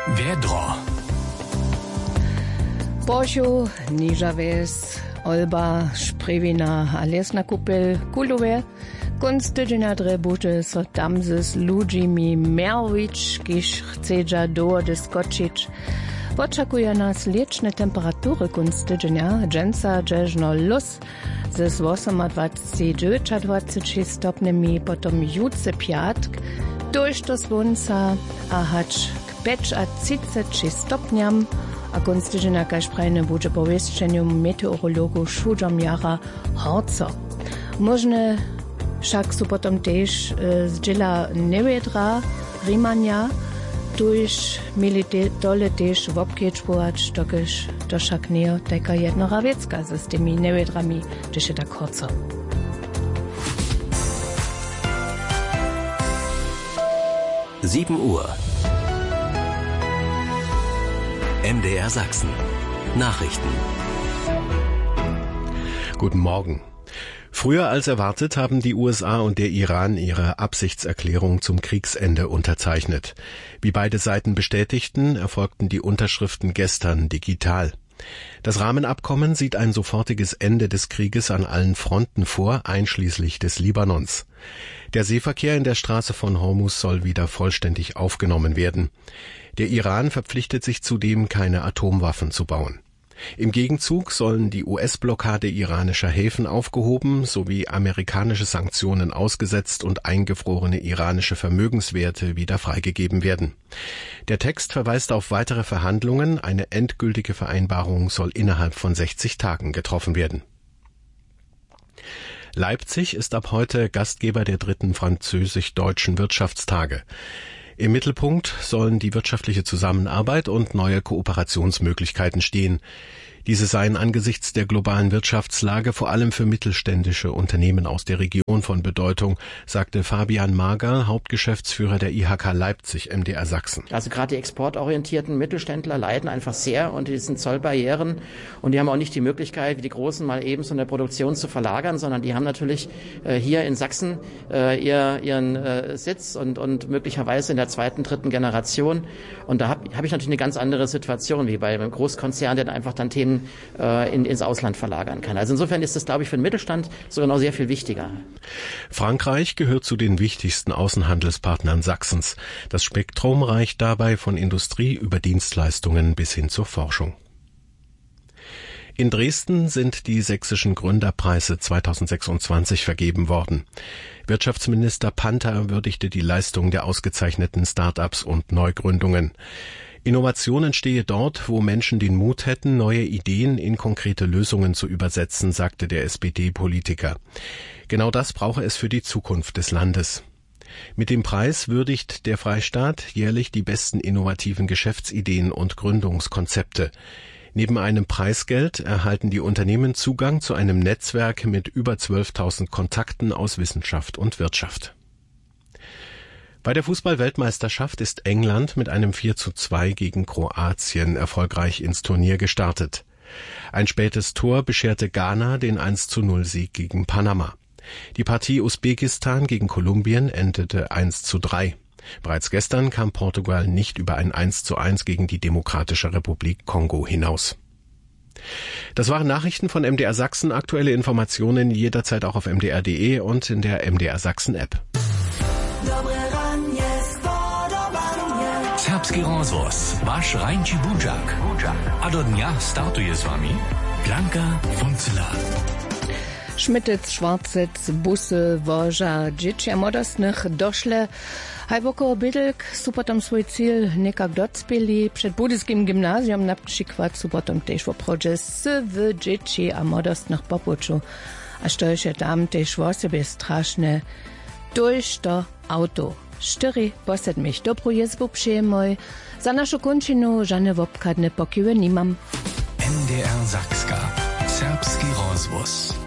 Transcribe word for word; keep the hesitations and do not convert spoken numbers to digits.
Vedro. Božu, Nižaves, Olba, Šprevina a Lesna kupel Kulové, konstydzina dre buče so tam z ludźmi merwić, kiż chcedza do dyskoczyć. Oczekuje nas liczne temperatury konstydzenia, dżęca dżeżno luz ze z dwadzieścia osiem do dwudziestu stopniami, potom jutce piatk, dość do słońca, a hacz k pięć a trzydzieści stopniam, a konstydzina kaž prajne buče po wieszczeniu meteorologu šudžom jara horco. Możne však su potom tež e, zdjela nevedra, rimanja, tuž mieli te, dole tež v obkečpovač, dokež to však nie taka jednora vecka s tými nevedrami, tež je tak horco. sieben Uhr. M D R Sachsen. Nachrichten. Guten Morgen. Früher als erwartet haben die U S A und der Iran ihre Absichtserklärung zum Kriegsende unterzeichnet. Wie beide Seiten bestätigten, erfolgten die Unterschriften gestern digital. Das Rahmenabkommen sieht ein sofortiges Ende des Krieges an allen Fronten vor, einschließlich des Libanons. Der Seeverkehr in der Straße von Hormuz soll wieder vollständig aufgenommen werden. Der Iran verpflichtet sich zudem, keine Atomwaffen zu bauen. Im Gegenzug sollen die U S-Blockade iranischer Häfen aufgehoben sowie amerikanische Sanktionen ausgesetzt und eingefrorene iranische Vermögenswerte wieder freigegeben werden. Der Text verweist auf weitere Verhandlungen. Eine endgültige Vereinbarung soll innerhalb von sechzig Tagen getroffen werden. Leipzig ist ab heute Gastgeber der dritten französisch-deutschen Wirtschaftstage. Im Mittelpunkt sollen die wirtschaftliche Zusammenarbeit und neue Kooperationsmöglichkeiten stehen. Diese seien angesichts der globalen Wirtschaftslage vor allem für mittelständische Unternehmen aus der Region von Bedeutung, sagte Fabian Mager, Hauptgeschäftsführer der I H K Leipzig, M D R Sachsen. Also gerade die exportorientierten Mittelständler leiden einfach sehr unter diesen Zollbarrieren und die haben auch nicht die Möglichkeit, wie die Großen mal eben so eine Produktion zu verlagern, sondern die haben natürlich äh, hier in Sachsen äh, ihr, ihren äh, Sitz und, und möglicherweise in der zweiten, dritten Generation. Und da habe hab ich natürlich eine ganz andere Situation wie bei einem Großkonzern, der dann einfach dann Themen äh, in, ins Ausland verlagern kann. Also insofern ist das, glaube ich, für den Mittelstand sogar noch sehr viel wichtiger. Frankreich gehört zu den wichtigsten Außenhandelspartnern Sachsens. Das Spektrum reicht dabei von Industrie über Dienstleistungen bis hin zur Forschung. In Dresden sind die sächsischen Gründerpreise zweitausendsechsundzwanzig vergeben worden. Wirtschaftsminister Panther würdigte die Leistung der ausgezeichneten Start-ups und Neugründungen. Innovation entstehe dort, wo Menschen den Mut hätten, neue Ideen in konkrete Lösungen zu übersetzen, sagte der S P D-Politiker. Genau das brauche es für die Zukunft des Landes. Mit dem Preis würdigt der Freistaat jährlich die besten innovativen Geschäftsideen und Gründungskonzepte. Neben einem Preisgeld erhalten die Unternehmen Zugang zu einem Netzwerk mit über zwölftausend Kontakten aus Wissenschaft und Wirtschaft. Bei der Fußball-Weltmeisterschaft ist England mit einem vier zu zwei gegen Kroatien erfolgreich ins Turnier gestartet. Ein spätes Tor bescherte Ghana den eins zu null Sieg gegen Panama. Die Partie Usbekistan gegen Kolumbien endete eins zu drei. Bereits gestern kam Portugal nicht über ein eins zu eins gegen die Demokratische Republik Kongo hinaus. Das waren Nachrichten von M D R Sachsen. Aktuelle Informationen jederzeit auch auf m d r punkt d e und in der M D R Sachsen App. Serbski rozvoz, váš Rajnči Budžak. A do dňa startuje s vami Blanka Funzela. Schmittec, Schwarzec, Busse, Woža, dzieci modostnych doszle. Haj woko bydlk su potom svoj cíl nekak docpili. Przed budyskim gimnazjom na przykład su potom też woprodzie s w dzieci a modostnych popuczu. A što je tam też w sobie straszne, durch to auto. Štyri posedmich dobrú jezbu przyjemoj. Za našu končinu žane vobkadne pokive nimam. M D R Sachska. Serbski rozvoz.